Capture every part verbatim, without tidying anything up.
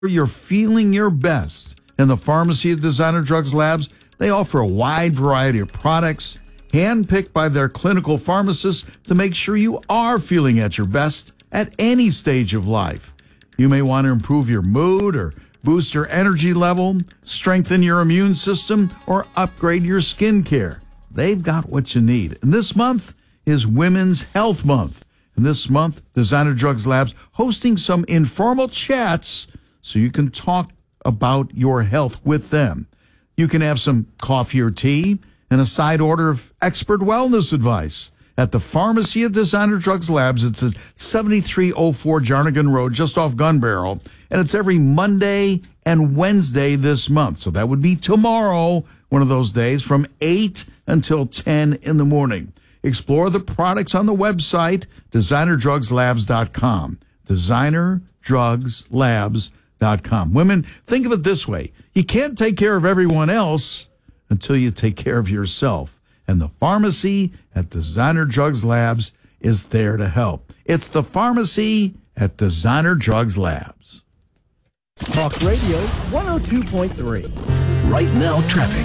You're feeling your best. In the pharmacy at Designer Drugs Labs, they offer a wide variety of products, handpicked by their clinical pharmacists to make sure you are feeling at your best at any stage of life. You may want to improve your mood or boost your energy level, strengthen your immune system, or upgrade your skincare. They've got what you need. And this month is Women's Health Month. And this month, Designer Drugs Labs hosting some informal chats so you can talk about your health with them. You can have some coffee or tea and a side order of expert wellness advice at the pharmacy of Designer Drugs Labs. It's at seventy-three oh four Jarnigan Road, just off Gun Barrel. And it's every Monday and Wednesday this month. So that would be tomorrow, one of those days, from eight until ten in the morning. Explore the products on the website, designer drugs labs dot com. designer drugs labs dot com. Women, think of it this way. You can't take care of everyone else until you take care of yourself. And the pharmacy at Designer Drugs Labs is there to help. It's the pharmacy at Designer Drugs Labs. Talk Radio one oh two point three. Right now, traffic.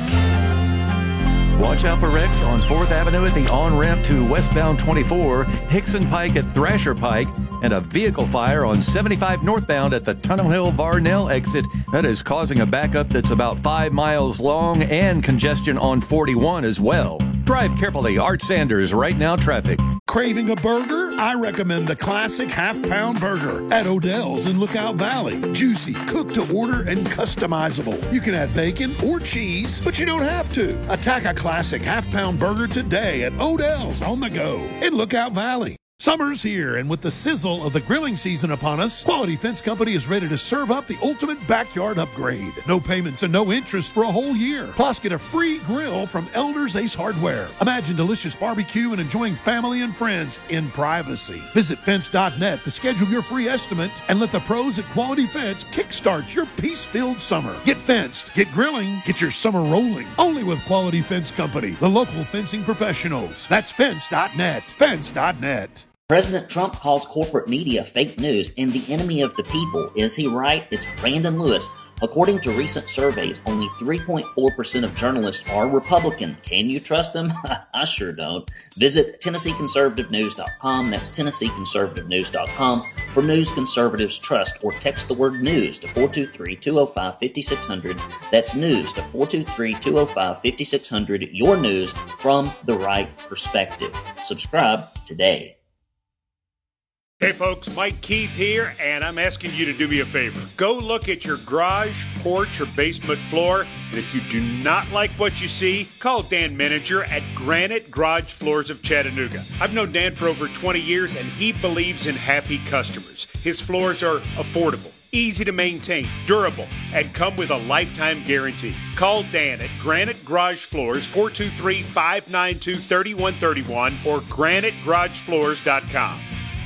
Watch out for wrecks on fourth Avenue at the on-ramp to westbound twenty-four, Hickson Pike at Thrasher Pike, and a vehicle fire on seventy-five northbound at the Tunnel Hill Varnell exit that is causing a backup that's about five miles long and congestion on forty-one as well. Drive carefully. Art Sanders, Right Now Traffic. Craving a burger? I recommend the classic half-pound burger at Odell's in Lookout Valley. Juicy, cooked to order, and customizable. You can add bacon or cheese, but you don't have to. Attack a classic half-pound burger today at Odell's on the go in Lookout Valley. Summer's here, and with the sizzle of the grilling season upon us, Quality Fence Company is ready to serve up the ultimate backyard upgrade. No payments and no interest for a whole year. Plus, get a free grill from Elder's Ace Hardware. Imagine delicious barbecue and enjoying family and friends in privacy. Visit fence dot net to schedule your free estimate and let the pros at Quality Fence kickstart your peace-filled summer. Get fenced, get grilling, get your summer rolling. Only with Quality Fence Company, the local fencing professionals. That's fence dot net. fence dot net. President Trump calls corporate media fake news and the enemy of the people. Is he right? It's Brandon Lewis. According to recent surveys, only three point four percent of journalists are Republican. Can you trust them? I sure don't. Visit Tennessee Conservative News dot com. That's Tennessee Conservative News dot com for news conservatives trust, or text the word news to four two three, two oh five, five six zero zero. That's news to four two three, two oh five, five six zero zero. Your news from the right perspective. Subscribe today. Hey folks, Mike Keith here, and I'm asking you to do me a favor. Go look at your garage, porch, or basement floor, and if you do not like what you see, call Dan Menninger at Granite Garage Floors of Chattanooga. I've known Dan for over twenty years, and he believes in happy customers. His floors are affordable, easy to maintain, durable, and come with a lifetime guarantee. Call Dan at Granite Garage Floors, four two three, five nine two, three one three one, or granite garage floors dot com.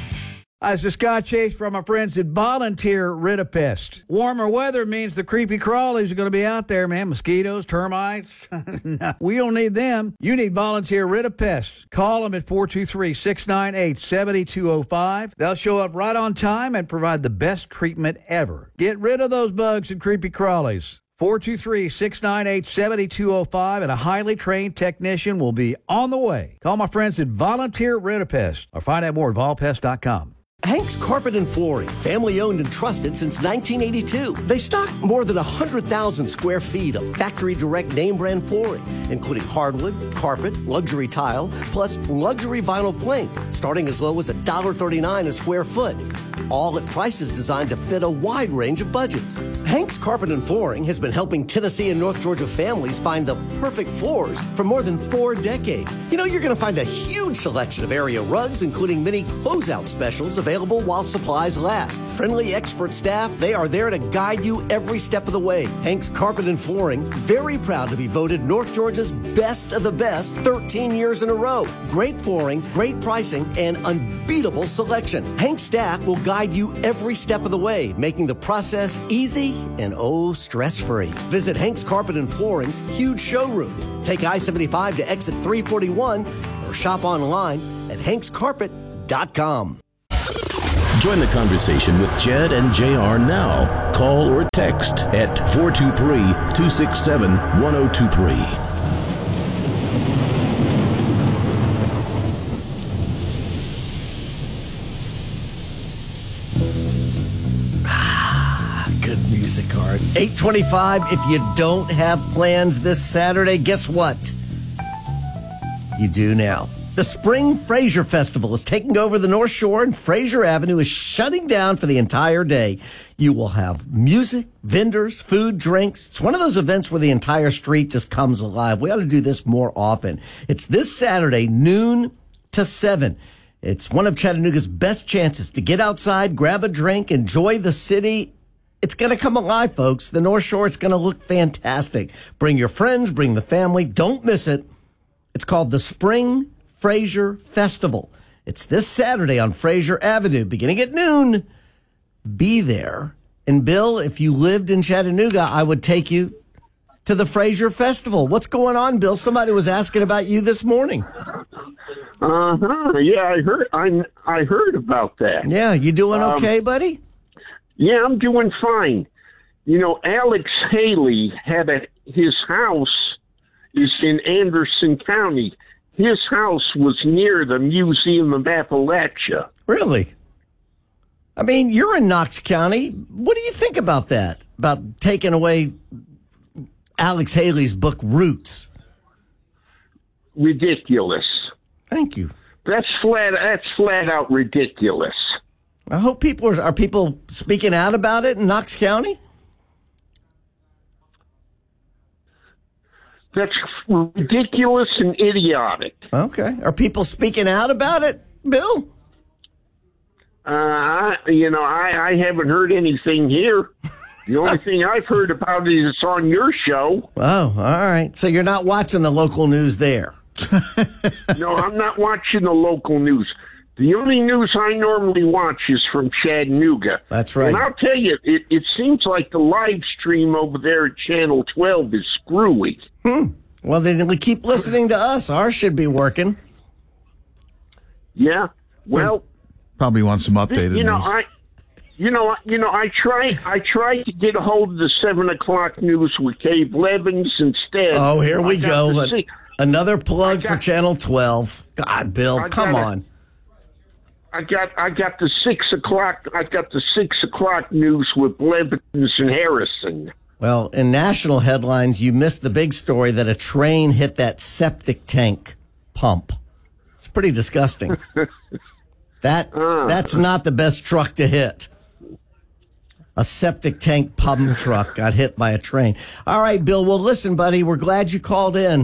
Hi, this is Scott Chase from my friends at Volunteer Rid-A-Pest. Warmer weather means the creepy crawlies are going to be out there, man. Mosquitoes, termites. No, we don't need them. You need Volunteer Rid-A-Pest. Call them at four two three, six nine eight, seven two zero five. They'll show up right on time and provide the best treatment ever. Get rid of those bugs and creepy crawlies. four two three, six nine eight, seven two zero five, and a highly trained technician will be on the way. Call my friends at Volunteer Rid-A-Pest or find out more at vol pest dot com. Hank's Carpet and Flooring, family-owned and trusted since nineteen eighty-two. They stock more than one hundred thousand square feet of factory-direct name-brand flooring, including hardwood, carpet, luxury tile, plus luxury vinyl plank, starting as low as one dollar thirty-nine a square foot. All at prices designed to fit a wide range of budgets. Hank's Carpet and Flooring has been helping Tennessee and North Georgia families find the perfect floors for more than four decades. You know, you're going to find a huge selection of area rugs, including many closeout specials available while supplies last. Friendly expert staff, they are there to guide you every step of the way. Hank's Carpet and Flooring, very proud to be voted North Georgia's best of the best thirteen years in a row. Great flooring, great pricing, and unbeatable selection. Hank's staff will guide you every step of the way, making the process easy and oh, stress-free. Visit Hank's Carpet and Flooring's huge showroom. Take I seventy-five to exit three forty-one or shop online at hanks carpet dot com. Join the conversation with Jed and J R now. Call or text at four two three, two six seven, one oh two three. Good music, Art. eight twenty-five, if you don't have plans this Saturday, guess what? You do now. The Spring Fraser Festival is taking over the North Shore, and Fraser Avenue is shutting down for the entire day. You will have music, vendors, food, drinks. It's one of those events where the entire street just comes alive. We ought to do this more often. It's this Saturday, noon to seven. It's one of Chattanooga's best chances to get outside, grab a drink, enjoy the city. It's going to come alive, folks. The North Shore, it's going to look fantastic. Bring your friends, bring the family. Don't miss it. It's called the Spring Fraser Festival. It's this Saturday on Fraser Avenue, beginning at noon. Be there. And Bill, if you lived in Chattanooga, I would take you to the Fraser Festival. What's going on, Bill? Somebody was asking about you this morning. Uh-huh. Yeah, I heard I I heard about that. Yeah, you doing okay, um, buddy? Yeah, I'm doing fine. You know, Alex Haley had a his house is in Anderson County. His house was near the Museum of Appalachia. Really? I mean, you're in Knox County. What do you think about that? About taking away Alex Haley's book, Roots? Ridiculous. Thank you. That's flat. That's flat out ridiculous. I hope people are, are people speaking out about it in Knox County. That's ridiculous and idiotic. Okay. Are people speaking out about it, Bill? Uh, you know, I, I haven't heard anything here. The only thing I've heard about it is on your show. Oh, all right. So you're not watching the local news there? No, I'm not watching the local news. The only news I normally watch is from Chattanooga. That's right. And I'll tell you, it, it seems like the live stream over there at Channel twelve is screwy. Hmm. Well, then keep listening to us. Ours should be working. Yeah. Well, probably want some updated you know, news. I, you know, you know, I try, I tried to get a hold of the seven o'clock news with Cave Levins instead. Oh, here we go. See, Another plug got, for Channel twelve. God, Bill, I come got on. A, I got, I got the six o'clock. I got the six o'clock news with Levins and Harrison. Well, in national headlines, you missed the big story that a train hit that septic tank pump. It's pretty disgusting. that uh. That's not the best truck to hit. A septic tank pump truck got hit by a train. All right, Bill. Well, listen, buddy, we're glad you called in.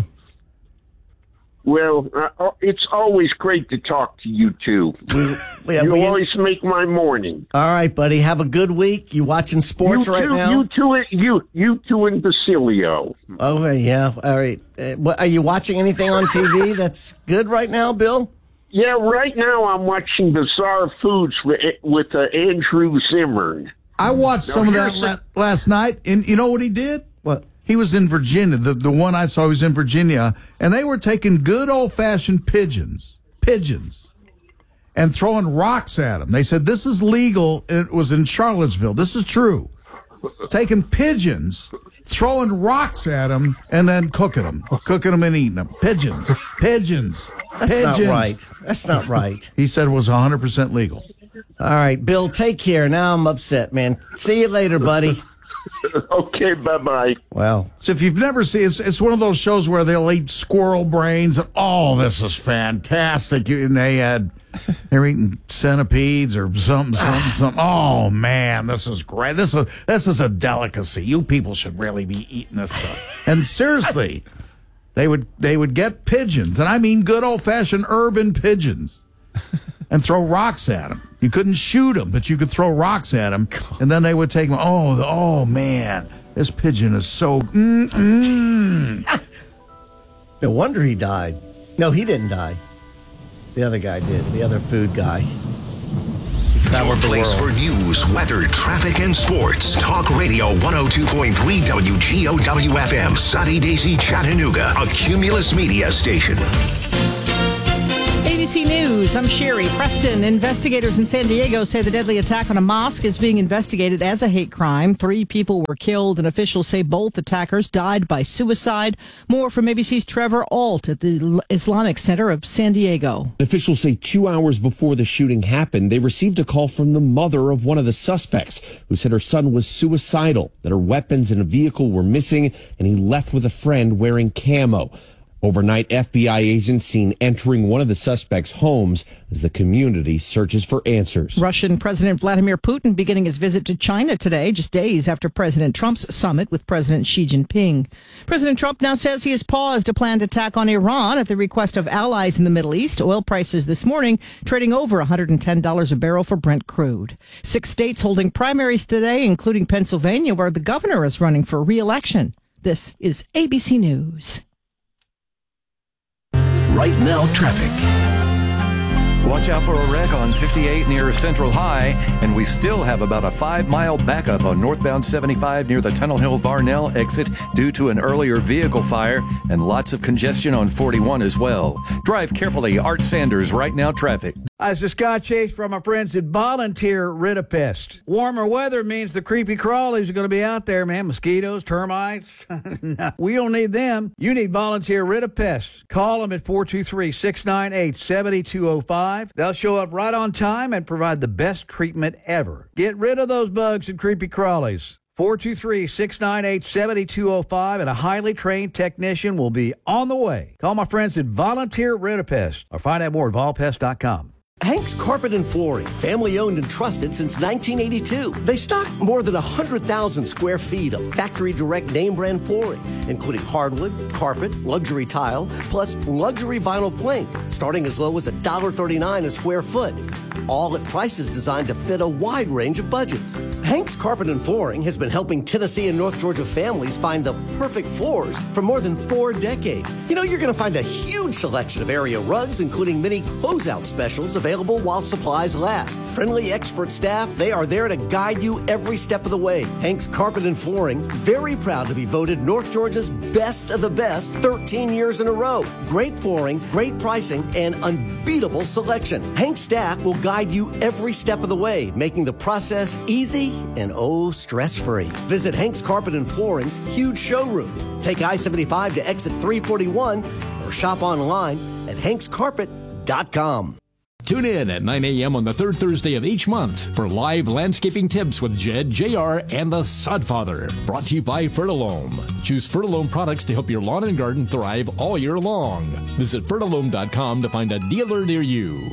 Well, uh, it's always great to talk to you, too. We, yeah, you we, always make my morning. All right, buddy. Have a good week. You watching sports you right too, now? You two, you, you two in Basilio. Oh, yeah. All right. Uh, what, are you watching anything on T V that's good right now, Bill? Yeah, right now I'm watching Bizarre Foods with, with uh, Andrew Zimmern. I watched now, some of that la- last night, and you know what he did? What? He was in Virginia. The the one I saw was in Virginia, and they were taking good old-fashioned pigeons, pigeons, and throwing rocks at them. They said, this is legal. It was in Charlottesville. This is true. Taking pigeons, throwing rocks at them, and then cooking them, cooking them and eating them. Pigeons, pigeons, That's pigeons. not right. That's not right. He said it was one hundred percent legal. All right, Bill, take care. Now I'm upset, man. See you later, buddy. Okay, bye-bye. Well, so if you've never seen it's it's one of those shows where they'll eat squirrel brains and oh, this is fantastic. And they had they're eating centipedes or something, something, something. Oh man, this is great. This is this is a delicacy. You people should really be eating this stuff. And seriously, they would they would get pigeons, and I mean good old fashioned urban pigeons, and throw rocks at them. You couldn't shoot them, but you could throw rocks at them, and then they would take them. Oh, oh man, this pigeon is so. Mm, mm. No wonder he died. No, he didn't die. The other guy did. The other food guy. Our place for news, weather, traffic, and sports. Talk Radio one oh two point three W G O W F M, Sunny Daisy, Chattanooga, a Cumulus Media station. B C News, I'm Sherry Preston. Investigators in San Diego say the deadly attack on a mosque is being investigated as a hate crime. Three people were killed, and officials say both attackers died by suicide. More from A B C's Trevor Ault at the Islamic Center of San Diego. Officials say two hours before the shooting happened, they received a call from the mother of one of the suspects who said her son was suicidal, that her weapons and a vehicle were missing, and he left with a friend wearing camo. Overnight, F B I agents seen entering one of the suspects' homes as the community searches for answers. Russian President Vladimir Putin beginning his visit to China today, just days after President Trump's summit with President Xi Jinping. President Trump now says he has paused a planned attack on Iran at the request of allies in the Middle East. Oil prices this morning trading over one hundred ten dollars a barrel for Brent crude. Six states holding primaries today, including Pennsylvania, where the governor is running for re-election. This is A B C News. Right now, traffic. Watch out for a wreck on fifty-eight near Central High, and we still have about a five-mile backup on northbound seventy-five near the Tunnel Hill Varnell exit due to an earlier vehicle fire, and lots of congestion on forty-one as well. Drive carefully. Art Sanders, Right Now Traffic. Hi, this is Scott Chase from my friends at Volunteer Rid-A-Pest. Warmer weather means the creepy crawlies are going to be out there, man. Mosquitoes, termites. No, we don't need them. You need Volunteer Rid-A-Pest. Call them at four two three, six nine eight, seven two zero five. They'll show up right on time and provide the best treatment ever. Get rid of those bugs and creepy crawlies. four two three, six nine eight, seven two zero five, and a highly trained technician will be on the way. Call my friends at Volunteer Rid-A-Pest or find out more at vol pest dot com. Hank's Carpet and Flooring, family owned and trusted since nineteen eighty-two. They stock more than one hundred thousand square feet of factory direct name brand flooring, including hardwood, carpet, luxury tile, plus luxury vinyl plank, starting as low as one dollar thirty-nine a square foot. All at prices designed to fit a wide range of budgets. Hank's Carpet and Flooring has been helping Tennessee and North Georgia families find the perfect floors for more than four decades. You know, you're going to find a huge selection of area rugs, including many closeout specials available while supplies last. Friendly expert staff, they are there to guide you every step of the way. Hank's Carpet and Flooring, very proud to be voted North Georgia's best of the best thirteen years in a row. Great flooring, great pricing, and unbeatable selection. Hank's staff will guide you every step of the way, making the process easy and oh, stress-free. Visit Hank's Carpet and Flooring's huge showroom. Take I seventy-five to exit three forty-one or shop online at hanks carpet dot com. Tune in at nine a.m. on the third Thursday of each month for live landscaping tips with Jed, J R, and the Sodfather. Brought to you by Fertilome. Choose Fertilome products to help your lawn and garden thrive all year long. Visit fertilome dot com to find a dealer near you.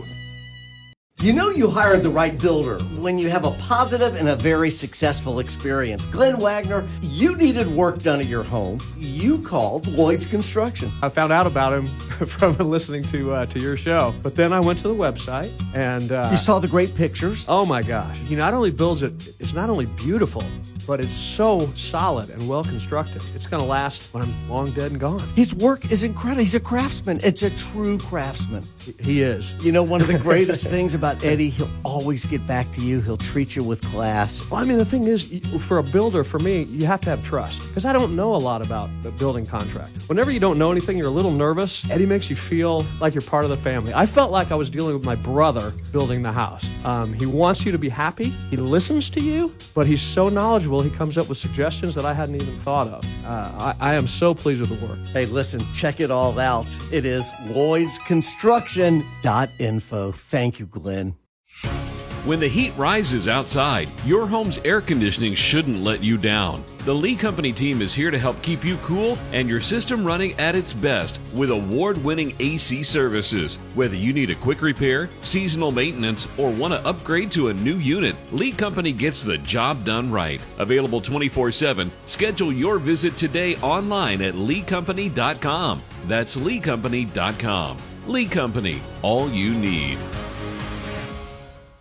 You know you hired the right builder when you have a positive and a very successful experience. Glenn Wagner, you needed work done at your home. You called Lloyd's Construction. I found out about him from listening to uh, to your show. But then I went to the website and... Uh, you saw the great pictures? Oh my gosh. He not only builds it, it's not only beautiful, but it's so solid and well constructed. It's going to last when I'm long dead and gone. His work is incredible. He's a craftsman. It's a true craftsman. He is. You know, one of the greatest things about Eddie, he'll always get back to you. He'll treat you with class. Well, I mean, the thing is, for a builder, for me, you have to have trust. Because I don't know a lot about the building contract. Whenever you don't know anything, you're a little nervous. Eddie makes you feel like you're part of the family. I felt like I was dealing with my brother building the house. Um, he wants you to be happy. He listens to you, but he's so knowledgeable, he comes up with suggestions that I hadn't even thought of. Uh, I, I am so pleased with the work. Hey, listen, check it all out. It is lloyds construction dot info. Thank you, Glenn. When the heat rises outside, your home's air conditioning shouldn't let you down. The Lee Company team is here to help keep you cool and your system running at its best with award-winning A C services. Whether you need a quick repair, seasonal maintenance, or want to upgrade to a new unit, Lee Company gets the job done right. Available twenty-four seven, schedule your visit today online at lee company dot com. That's lee company dot com. Lee Company, all you need.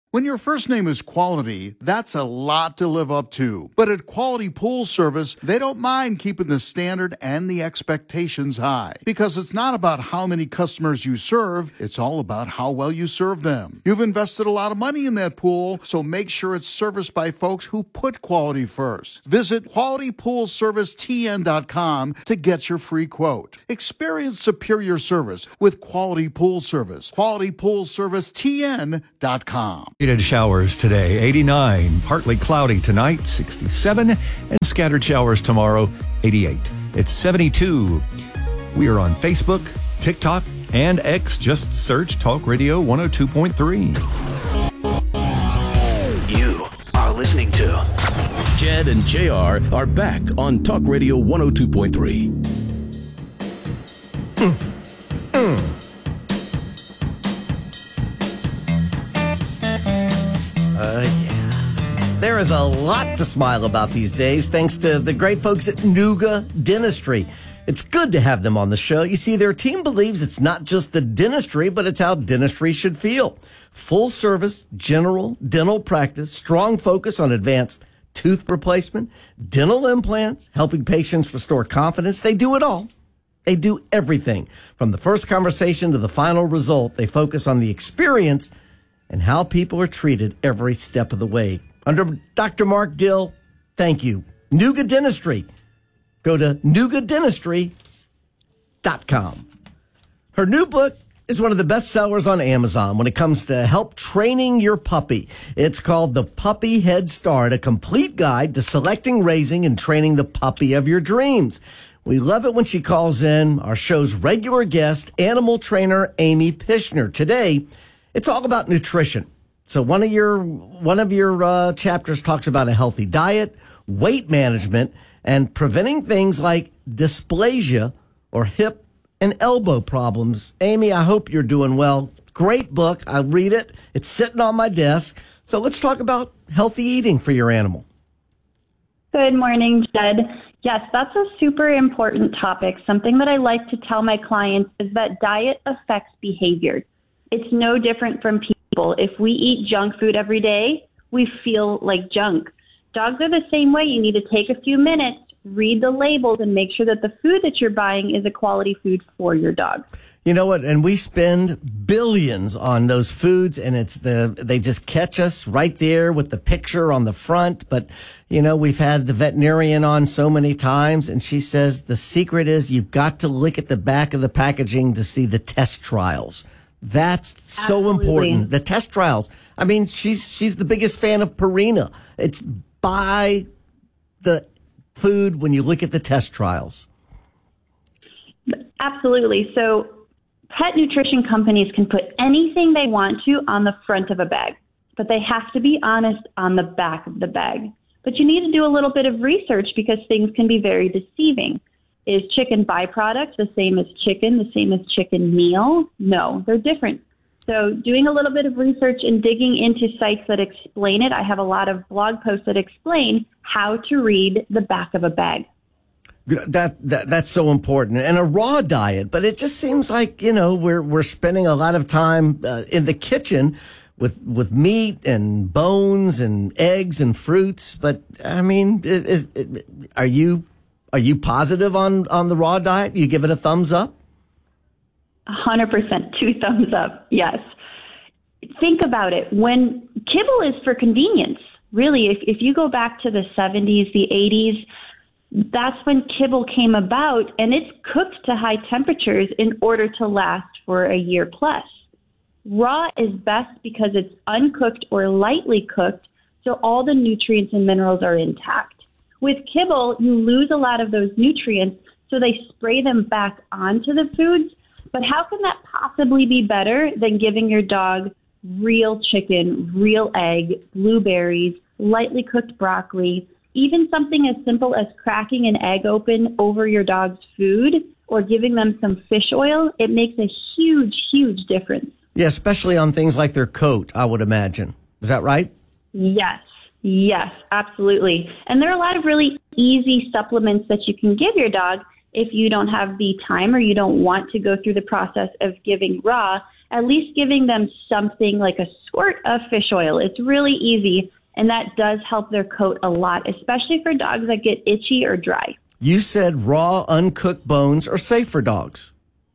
When your first name is Quality, that's a lot to live up to. But at Quality Pool Service, they don't mind keeping the standard and the expectations high. Because it's not about how many customers you serve, it's all about how well you serve them. You've invested a lot of money in that pool, so make sure it's serviced by folks who put quality first. Visit quality pool service t n dot com to get your free quote. Experience superior service with Quality Pool Service. quality pool service t n dot com. Showers today, eighty-nine. Partly cloudy tonight, sixty-seven. And scattered showers tomorrow, eighty-eight. It's seventy-two. We are on Facebook, TikTok, and X. Just search Talk Radio one oh two point three. You are listening to Jed and J R are back on Talk Radio one oh two point three. Mm. Mm. Uh, yeah. There is a lot to smile about these days thanks to the great folks at Nuga Dentistry. It's good to have them on the show. You see, their team believes it's not just the dentistry, but it's how dentistry should feel. Full service, general, dental practice, strong focus on advanced tooth replacement, dental implants, helping patients restore confidence. They do it all. They do everything. From the first conversation to the final result, they focus on the experience and how people are treated every step of the way. Under Doctor Mark Dill, thank you. Nuga Dentistry. Go to nuga dentistry dot com. Her new book is one of the best sellers on Amazon when it comes to help training your puppy. It's called The Puppy Head Start, a complete guide to selecting, raising, and training the puppy of your dreams. We love it when she calls in, our show's regular guest, animal trainer Amy Pishner. Today, it's all about nutrition. So one of your one of your uh, chapters talks about a healthy diet, weight management, and preventing things like dysplasia or hip and elbow problems. Amy, I hope you're doing well. Great book. I read it. It's sitting on my desk. So let's talk about healthy eating for your animal. Good morning, Jed. Yes, that's a super important topic. Something that I like to tell my clients is that diet affects behavior. It's no different from people. If we eat junk food every day, we feel like junk. Dogs are the same way. You need to take a few minutes, read the labels, and make sure that the food that you're buying is a quality food for your dog. You know what? And we spend billions on those foods, and it's the they just catch us right there with the picture on the front. But, you know, we've had the veterinarian on so many times, and she says the secret is you've got to look at the back of the packaging to see the test trials. That's so Absolutely. important. The test trials. I mean, she's she's the biggest fan of Purina. It's buy the food when you look at the test trials. Absolutely. So pet nutrition companies can put anything they want to on the front of a bag, but they have to be honest on the back of the bag. But you need to do a little bit of research because things can be very deceiving. Is chicken byproduct the same as chicken, the same as chicken meal? No, they're different. So doing a little bit of research and digging into sites that explain it. I have a lot of blog posts that explain how to read the back of a bag. That, that that's so important. And a raw diet, but it just seems like, you know, we're we're spending a lot of time uh, in the kitchen with with meat and bones and eggs and fruits. But I mean, is, is are you are you positive on on the raw diet? You give it a thumbs up? one hundred percent, two thumbs up. Yes. Think about it. When kibble is for convenience, really, if if you go back to the seventies, the eighties, that's when kibble came about, and it's cooked to high temperatures in order to last for a year plus. Raw is best because it's uncooked or lightly cooked, so all the nutrients and minerals are intact. With kibble, you lose a lot of those nutrients, so they spray them back onto the foods. But how can that possibly be better than giving your dog real chicken, real egg, blueberries, lightly cooked broccoli, even something as simple as cracking an egg open over your dog's food or giving them some fish oil? It makes a huge, huge difference. Yeah, especially on things like their coat, I would imagine. Is that right? Yes. Yes, absolutely. And there are a lot of really easy supplements that you can give your dog if you don't have the time or you don't want to go through the process of giving raw. at least giving them something like a squirt of fish oil. It's really easy, and that does help their coat a lot, especially for dogs that get itchy or dry. You said raw, uncooked bones are safe for dogs.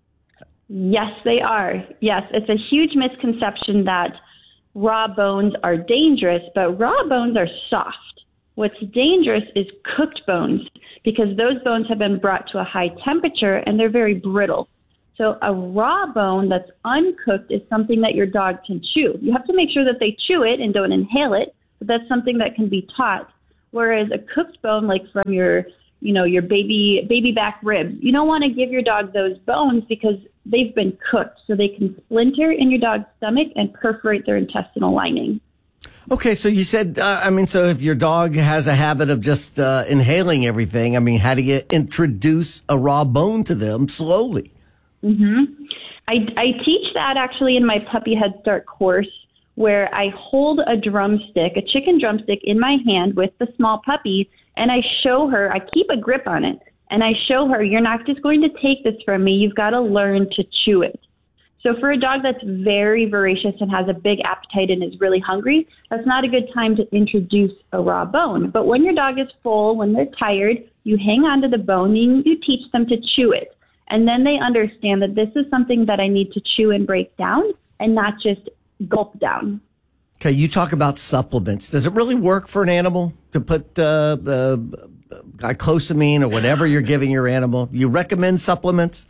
Yes, they are. Yes, it's a huge misconception that raw bones are dangerous, but raw bones are soft. What's dangerous is cooked bones, because those bones have been brought to a high temperature and they're very brittle. So a raw bone that's uncooked is something that your dog can chew. You have to make sure that they chew it and don't inhale it, but that's something that can be taught. Whereas a cooked bone, like from your, you know, your baby baby back ribs, you don't want to give your dog those bones because they've been cooked, so they can splinter in your dog's stomach and perforate their intestinal lining. Okay, so you said, uh, I mean, so if your dog has a habit of just uh, inhaling everything, I mean, how do you introduce a raw bone to them slowly? Mm-hmm. I, I teach that actually in my Puppy Head Start course, where I hold a drumstick, a chicken drumstick in my hand with the small puppy, and I show her, I keep a grip on it, and I show her, you're not just going to take this from me, you've got to learn to chew it. So for a dog that's very voracious and has a big appetite and is really hungry, that's not a good time to introduce a raw bone. But when your dog is full, when they're tired, you hang on to the bone and you teach them to chew it. And then they understand that this is something that I need to chew and break down and not just gulp down. Okay, you talk about supplements. Does it really work for an animal to put uh, the glycosamine or whatever you're giving your animal? You recommend supplements?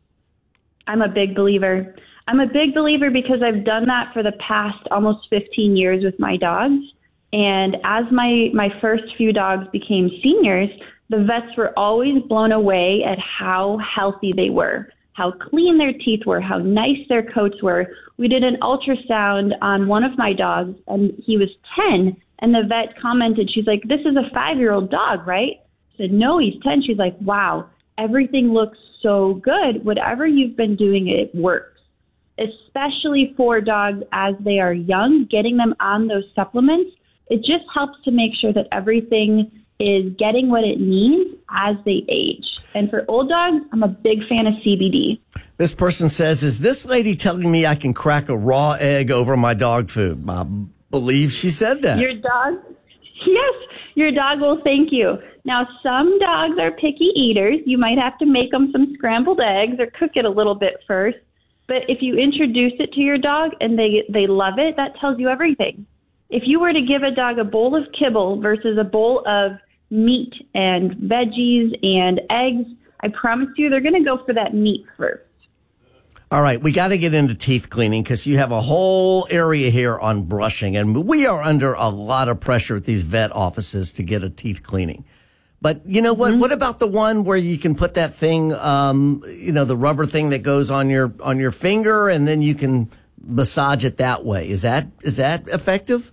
I'm a big believer. I'm a big believer because I've done that for the past almost fifteen years with my dogs. And as my, my first few dogs became seniors, the vets were always blown away at how healthy they were, how clean their teeth were, how nice their coats were. We did an ultrasound on one of my dogs, and he was ten, and the vet commented, she's like, this is a five-year-old dog, right? I said, no, he's ten. She's like, wow, everything looks so good. Whatever you've been doing, it works. Especially for dogs as they are young, getting them on those supplements, it just helps to make sure that everything is getting what it needs as they age. And for old dogs, I'm a big fan of C B D. This person says, is this lady telling me I can crack a raw egg over my dog food? I believe she said that. Your dog? Yes, your dog will thank you. Now, some dogs are picky eaters. You might have to make them some scrambled eggs or cook it a little bit first. But if you introduce it to your dog and they, they love it, that tells you everything. If you were to give a dog a bowl of kibble versus a bowl of meat and veggies and eggs, I promise you they're going to go for that meat first. All right, we got to get into teeth cleaning because you have a whole area here on brushing, and we are under a lot of pressure at these vet offices to get a teeth cleaning. But you know what? Mm-hmm. What about the one where you can put that thing, um, you know, the rubber thing that goes on your on your finger, and then you can massage it that way? Is that is that effective?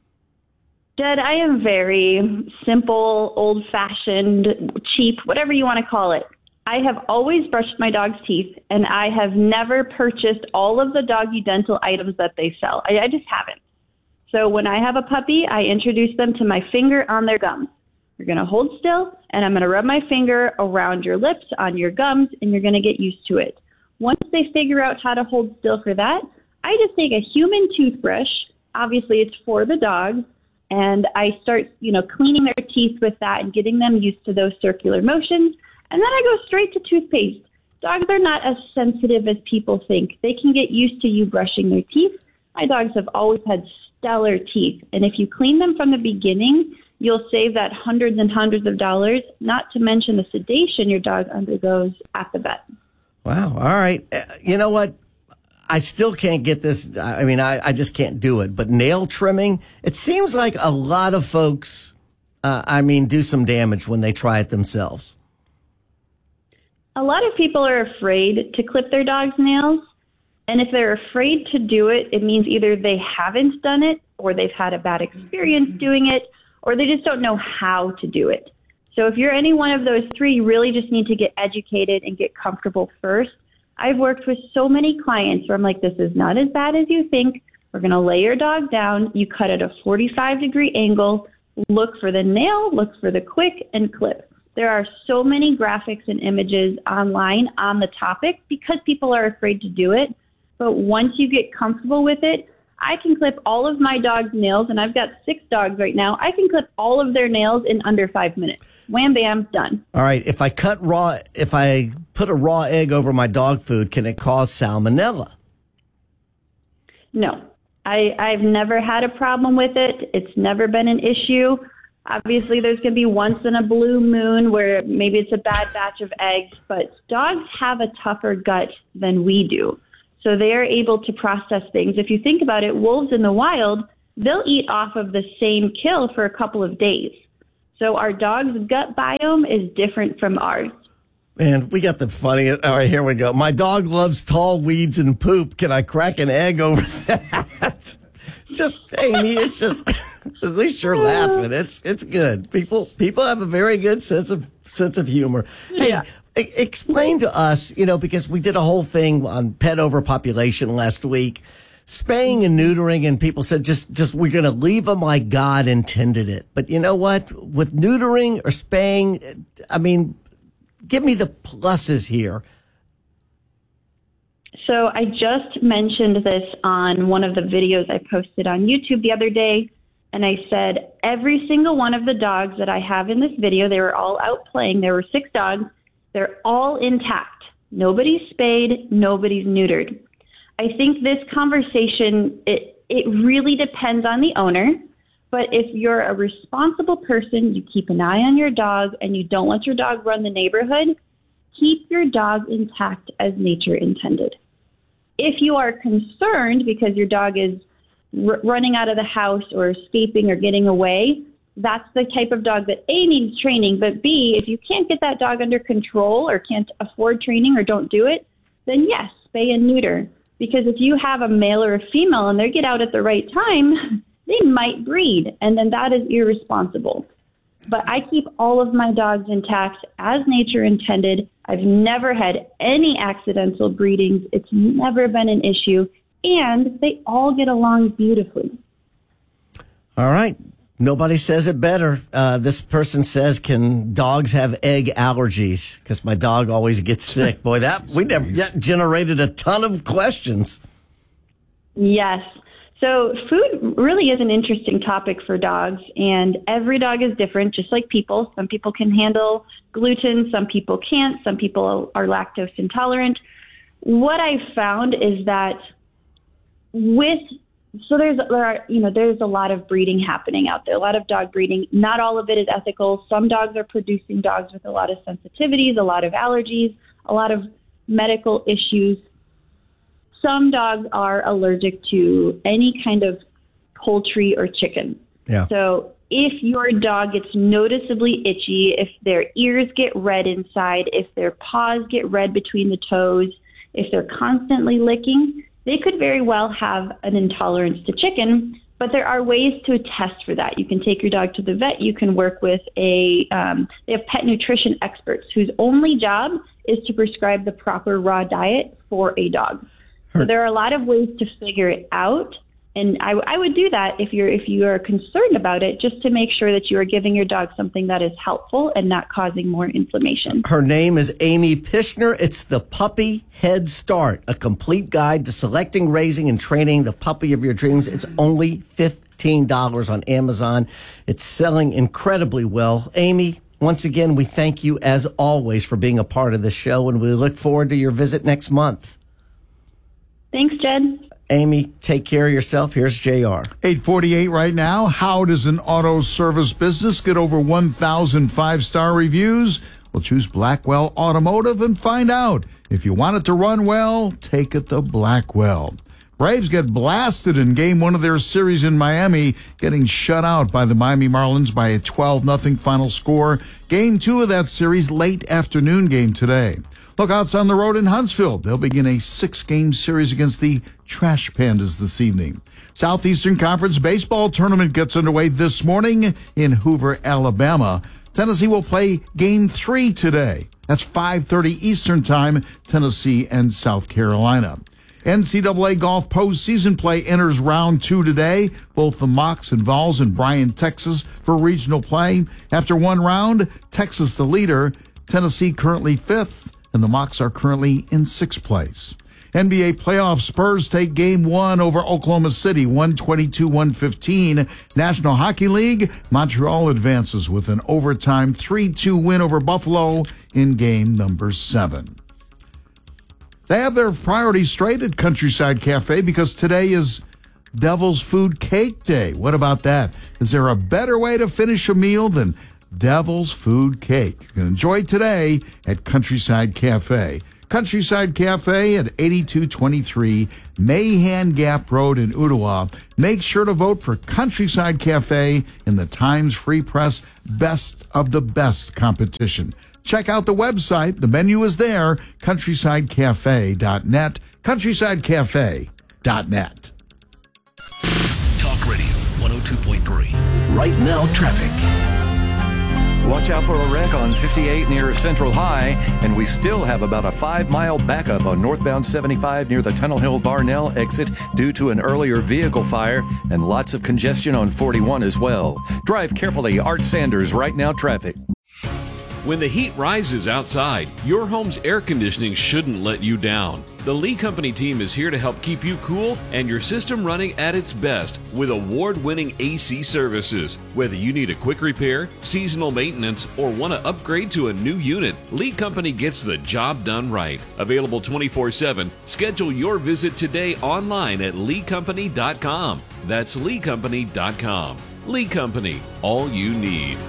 Jed, I am very simple, old-fashioned, cheap, whatever you want to call it. I have always brushed my dog's teeth, and I have never purchased all of the doggy dental items that they sell. I, I just haven't. So when I have a puppy, I introduce them to my finger on their gums. You're going to hold still, and I'm going to rub my finger around your lips, on your gums, and you're going to get used to it. Once they figure out how to hold still for that, I just take a human toothbrush. Obviously, it's for the dog. And I start, you know, cleaning their teeth with that and getting them used to those circular motions. And then I go straight to toothpaste. Dogs are not as sensitive as people think. They can get used to you brushing their teeth. My dogs have always had stellar teeth. And if you clean them from the beginning, you'll save that hundreds and hundreds of dollars, not to mention the sedation your dog undergoes at the vet. Wow. All right. Uh, you know what? I still can't get this. I mean, I, I just can't do it. But nail trimming, it seems like a lot of folks, uh, I mean, do some damage when they try it themselves. A lot of people are afraid to clip their dog's nails. And if they're afraid to do it, it means either they haven't done it or they've had a bad experience doing it or they just don't know how to do it. So if you're any one of those three, you really just need to get educated and get comfortable first. I've worked with so many clients where I'm like, this is not as bad as you think. We're going to lay your dog down. You cut at a forty-five degree angle. Look for the nail, look for the quick, and clip. There are so many graphics and images online on the topic because people are afraid to do it. But once you get comfortable with it, I can clip all of my dog's nails, and I've got six dogs right now. I can clip all of their nails in under five minutes. Wham, bam, done. All right. If I cut raw, if I put a raw egg over my dog food, can it cause salmonella? No, I, I've never had a problem with it. It's never been an issue. Obviously, there's going to be once in a blue moon where maybe it's a bad batch of eggs, but dogs have a tougher gut than we do. So they are able to process things. If you think about it, wolves in the wild, they'll eat off of the same kill for a couple of days. So our dog's gut biome is different from ours. Man, we got the funniest. All right, here we go. My dog loves tall weeds and poop. Can I crack an egg over that? Just, Amy, it's just, at least you're laughing. It's it's good. People people have a very good sense of sense of humor. Hey, Yeah. e- explain to us, you know, because we did a whole thing on pet overpopulation last week, spaying and neutering, and people said just just we're going to leave them like God intended it. But you know what? With neutering or spaying, I mean, give me the pluses here. So I just mentioned this on one of the videos I posted on YouTube the other day, and I said every single one of the dogs that I have in this video, they were all out playing. There were six dogs. They're all intact. Nobody's spayed. Nobody's neutered. I think this conversation, it, it really depends on the owner. But if you're a responsible person, you keep an eye on your dog, and you don't let your dog run the neighborhood, keep your dog intact as nature intended. If you are concerned because your dog is r- running out of the house or escaping or getting away, that's the type of dog that A, needs training, but B, if you can't get that dog under control or can't afford training or don't do it, then yes, spay and neuter. Because if you have a male or a female and they get out at the right time, they might breed, and then that is irresponsible. But I keep all of my dogs intact as nature intended. I've never had any accidental breedings. It's never been an issue, and they all get along beautifully. All right. Nobody says it better. Uh, this person says, can dogs have egg allergies? Because my dog always gets sick. Boy, that we never that generated a ton of questions. Yes. So food really is an interesting topic for dogs, and every dog is different, just like people. Some people can handle gluten, some people can't, some people are lactose intolerant. What I've found is that with so there's there are you know there's a lot of breeding happening out there, a lot of dog breeding. Not all of it is ethical. Some dogs are producing dogs with a lot of sensitivities, a lot of allergies, a lot of medical issues. Some dogs are allergic to any kind of poultry or chicken. Yeah. So if your dog gets noticeably itchy, if their ears get red inside, if their paws get red between the toes, if they're constantly licking, they could very well have an intolerance to chicken. But there are ways to test for that. You can take your dog to the vet. You can work with a, um, they have pet nutrition experts whose only job is to prescribe the proper raw diet for a dog. So there are a lot of ways to figure it out, and I, I would do that if you're if you are concerned about it, just to make sure that you are giving your dog something that is helpful and not causing more inflammation. Her name is Amy Pishner. It's the Puppy Head Start, a complete guide to selecting, raising, and training the puppy of your dreams. It's only fifteen dollars on Amazon. It's selling incredibly well. Amy, once again, we thank you as always for being a part of the show, and we look forward to your visit next month. Thanks, Jed. Amy, take care of yourself. Here's J R. eight forty-eight right now. How does an auto service business get over one thousand five-star reviews? Well, choose Blackwell Automotive and find out. If you want it to run well, take it to Blackwell. Braves get blasted in game one of their series in Miami, getting shut out by the Miami Marlins by a twelve nothing final score. Game two of that series, late afternoon game today. Lookouts on the road in Huntsville. They'll begin a six-game series against the Trash Pandas this evening. Southeastern Conference baseball tournament gets underway this morning in Hoover, Alabama. Tennessee will play game three today. That's five thirty Eastern Time, Tennessee and South Carolina. N C double A golf postseason play enters round two today. Both the Mocs and Vols in Bryan, Texas for regional play. After one round, Texas the leader, Tennessee currently fifth, and the Mocs are currently in sixth place. N B A playoff Spurs take game one over Oklahoma City, one twenty-two to one fifteen. National Hockey League, Montreal advances with an overtime three two win over Buffalo in game number seven. They have their priorities straight at Countryside Cafe because today is Devil's Food Cake Day. What about that? Is there a better way to finish a meal than Devil's Food Cake? You can enjoy today at Countryside Cafe. Countryside Cafe at eighty-two twenty-three Mahan Gap Road in Ottawa. Make sure to vote for Countryside Cafe in the Times Free Press Best of the Best competition. Check out the website. The menu is there, countryside cafe dot net, countryside cafe dot net. Talk Radio one oh two point three. Right now, traffic. Watch out for a wreck on fifty-eight near Central High, and we still have about a five-mile backup on northbound seventy-five near the Tunnel Hill Varnell exit due to an earlier vehicle fire, and lots of congestion on forty-one as well. Drive carefully. Art Sanders, Right Now Traffic. When the heat rises outside, your home's air conditioning shouldn't let you down. The Lee Company team is here to help keep you cool and your system running at its best with award-winning A C services. Whether you need a quick repair, seasonal maintenance, or want to upgrade to a new unit, Lee Company gets the job done right. Available twenty-four seven, schedule your visit today online at lee company dot com. That's lee company dot com. Lee Company, all you need.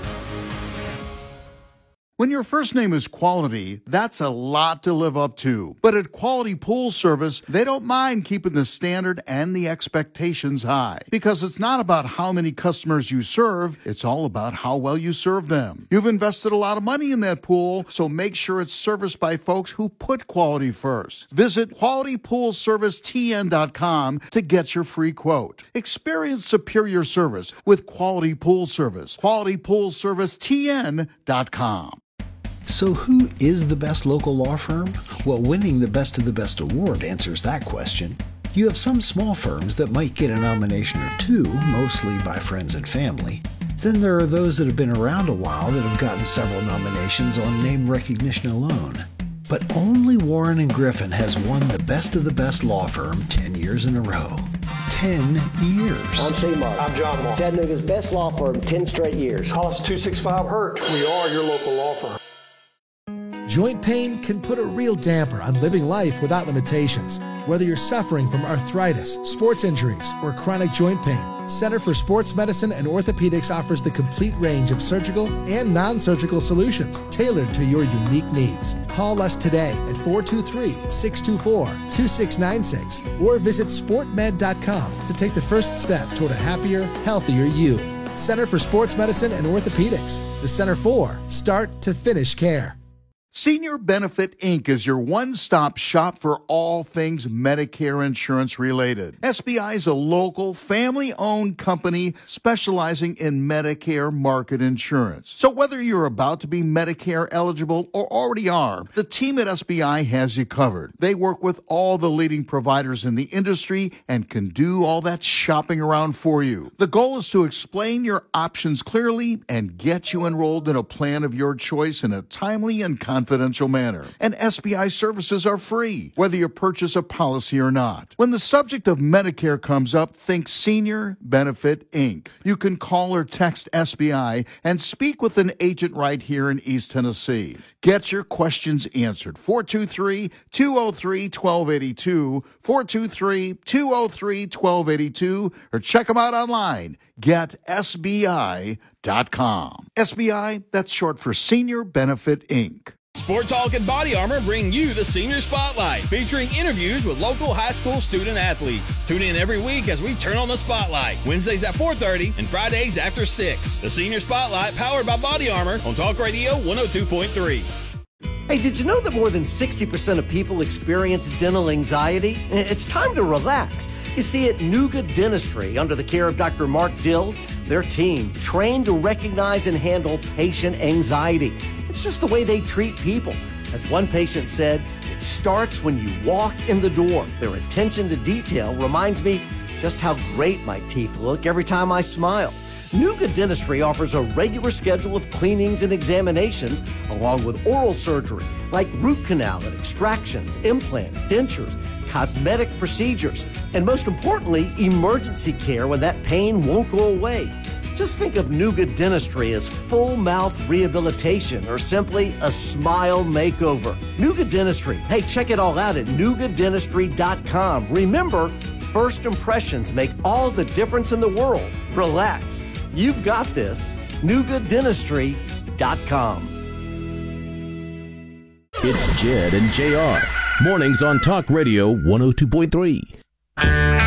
When your first name is Quality, that's a lot to live up to. But at Quality Pool Service, they don't mind keeping the standard and the expectations high. Because it's not about how many customers you serve, it's all about how well you serve them. You've invested a lot of money in that pool, so make sure it's serviced by folks who put quality first. Visit quality pool service t n dot com to get your free quote. Experience superior service with Quality Pool Service. quality pool service t n dot com. So who is the best local law firm? Well, winning the Best of the Best award answers that question. You have some small firms that might get a nomination or two, mostly by friends and family. Then there are those that have been around a while that have gotten several nominations on name recognition alone. But only Warren and Griffin has won the Best of the Best law firm ten years in a row. ten years. I'm C-Mark. I'm John Mark. Chattanooga's best law firm, ten straight years. Call us two six five hurt. We are your local law firm. Joint pain can put a real damper on living life without limitations. Whether you're suffering from arthritis, sports injuries, or chronic joint pain, Center for Sports Medicine and Orthopedics offers the complete range of surgical and non-surgical solutions tailored to your unique needs. Call us today at four two three, six two four, two six nine six or visit sport med dot com to take the first step toward a happier, healthier you. Center for Sports Medicine and Orthopedics, the Center for Start to Finish Care. Senior Benefit Incorporated is your one-stop shop for all things Medicare insurance related. S B I is a local, family-owned company specializing in Medicare market insurance. So whether you're about to be Medicare eligible or already are, the team at S B I has you covered. They work with all the leading providers in the industry and can do all that shopping around for you. The goal is to explain your options clearly and get you enrolled in a plan of your choice in a timely and confidential manner. And S B I services are free, whether you purchase a policy or not. When the subject of Medicare comes up, think Senior Benefit Incorporated. You can call or text S B I and speak with an agent right here in East Tennessee. Get your questions answered. four two three, two oh three, one two eight two, four two three, two oh three, one two eight two, or check them out online. get S B I dot com. S B I, that's short for Senior Benefit Incorporated. Sport Talk and Body Armor bring you the Senior Spotlight, featuring interviews with local high school student athletes. Tune in every week as we turn on the spotlight, Wednesdays at four thirty and Fridays after six. The Senior Spotlight, powered by Body Armor on Talk Radio one oh two point three. Hey, did you know that more than sixty percent of people experience dental anxiety? It's time to relax. You see, at Nuga Dentistry, under the care of Doctor Mark Dill, their team trained to recognize and handle patient anxiety. It's just the way they treat people. As one patient said, it starts when you walk in the door. Their attention to detail reminds me just how great my teeth look every time I smile. Nuga Dentistry offers a regular schedule of cleanings and examinations, along with oral surgery, like root canal and extractions, implants, dentures, cosmetic procedures, and most importantly, emergency care when that pain won't go away. Just think of Nuga Dentistry as full mouth rehabilitation or simply a smile makeover. Nuga Dentistry. Hey, check it all out at nuga dentistry dot com. Remember, first impressions make all the difference in the world. Relax. You've got this. nuga dentistry dot com. It's Jed and J R. Mornings on Talk Radio one oh two point three.